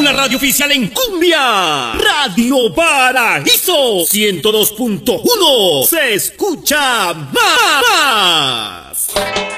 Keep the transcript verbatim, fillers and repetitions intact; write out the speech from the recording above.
una radio oficial en cumbia. Radio Paraíso ciento dos punto uno. Se escucha más.